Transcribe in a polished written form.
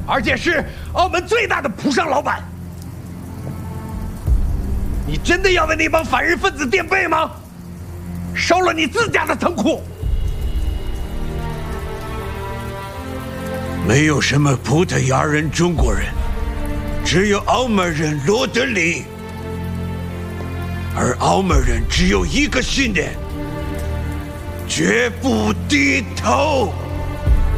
而且是澳门最大的葡商老板。你真的要为那帮反日分子垫背吗？烧了你自家的仓库。 没有什么葡萄牙人、中国人，只有澳门人罗德里。而澳门人只有一个信念：绝不低头。